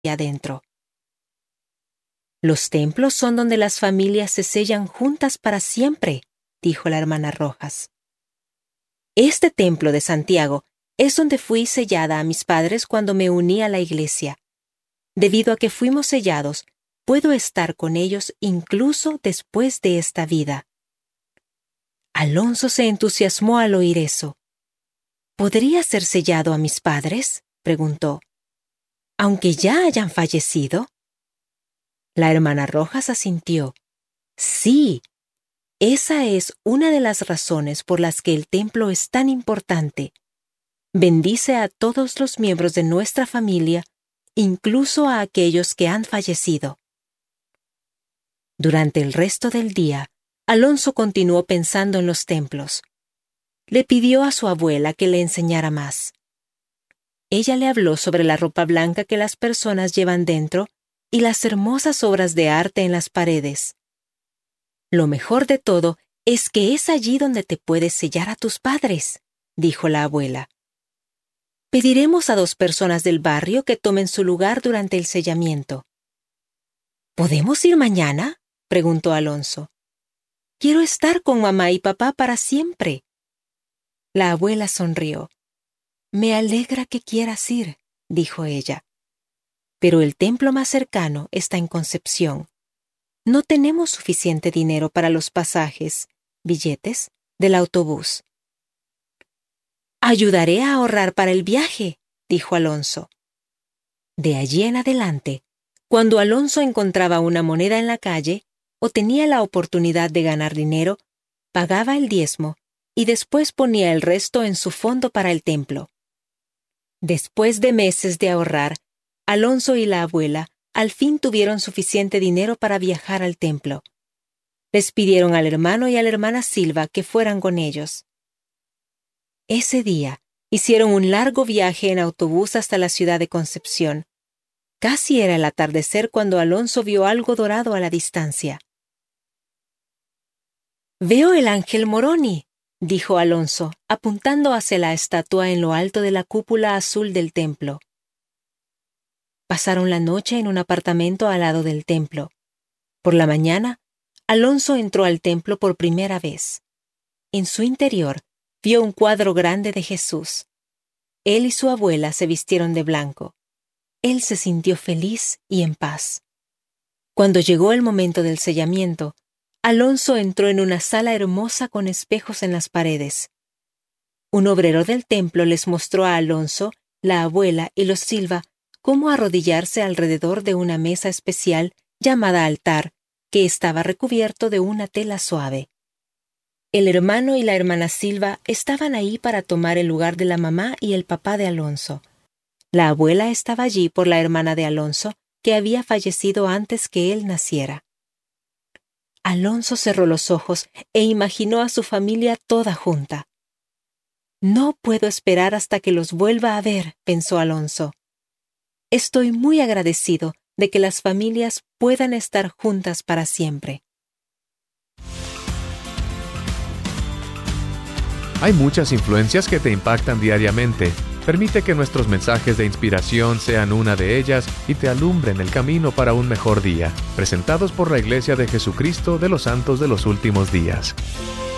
adentro. Los templos son donde las familias se sellan juntas para siempre, dijo la hermana Rojas. Este templo de Santiago es donde fui sellada a mis padres cuando me uní a la iglesia. Debido a que fuimos sellados, puedo estar con ellos incluso después de esta vida. Alonso se entusiasmó al oír eso. ¿Podría ser sellado a mis padres?, preguntó. ¿Aunque ya hayan fallecido? La hermana Rojas asintió. Sí, esa es una de las razones por las que el templo es tan importante. Bendice a todos los miembros de nuestra familia, incluso a aquellos que han fallecido. Durante el resto del día, Alonso continuó pensando en los templos. Le pidió a su abuela que le enseñara más. Ella le habló sobre la ropa blanca que las personas llevan dentro y las hermosas obras de arte en las paredes. Lo mejor de todo es que es allí donde te puedes sellar a tus padres, dijo la abuela. Pediremos a 2 personas del barrio que tomen su lugar durante el sellamiento. ¿Podemos ir mañana?, preguntó Alonso. Quiero estar con mamá y papá para siempre. La abuela sonrió. Me alegra que quieras ir, dijo ella. Pero el templo más cercano está en Concepción. No tenemos suficiente dinero para los pasajes, billetes, del autobús. Ayudaré a ahorrar para el viaje, dijo Alonso. De allí en adelante, cuando Alonso encontraba una moneda en la calle o tenía la oportunidad de ganar dinero, pagaba el diezmo y después ponía el resto en su fondo para el templo. Después de meses de ahorrar, Alonso y la abuela al fin tuvieron suficiente dinero para viajar al templo. Les pidieron al hermano y a la hermana Silva que fueran con ellos. Ese día hicieron un largo viaje en autobús hasta la ciudad de Concepción. Casi era el atardecer cuando Alonso vio algo dorado a la distancia. «Veo el ángel Moroni», dijo Alonso, apuntando hacia la estatua en lo alto de la cúpula azul del templo. Pasaron la noche en un apartamento al lado del templo. Por la mañana, Alonso entró al templo por primera vez. En su interior, vio un cuadro grande de Jesús. Él y su abuela se vistieron de blanco. Él se sintió feliz y en paz. Cuando llegó el momento del sellamiento, Alonso entró en una sala hermosa con espejos en las paredes. Un obrero del templo les mostró a Alonso, la abuela y los Silva cómo arrodillarse alrededor de una mesa especial llamada altar, que estaba recubierto de una tela suave. El hermano y la hermana Silva estaban ahí para tomar el lugar de la mamá y el papá de Alonso. La abuela estaba allí por la hermana de Alonso, que había fallecido antes que él naciera. Alonso cerró los ojos e imaginó a su familia toda junta. «No puedo esperar hasta que los vuelva a ver», pensó Alonso. «Estoy muy agradecido de que las familias puedan estar juntas para siempre». Hay muchas influencias que te impactan diariamente. Permite que nuestros mensajes de inspiración sean una de ellas y te alumbren el camino para un mejor día. Presentados por la Iglesia de Jesucristo de los Santos de los Últimos Días.